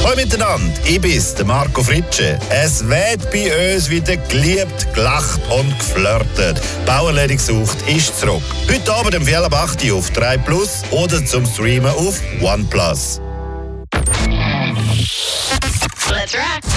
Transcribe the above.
Hallo miteinander, ich bin's, der Marco Fritsche. Es wird bei uns wieder geliebt, gelacht und geflirtet. Bauerledig gesucht ist zurück. Heute Abend um 4:08 auf 3 Plus oder zum Streamen auf OnePlus. Let's rock!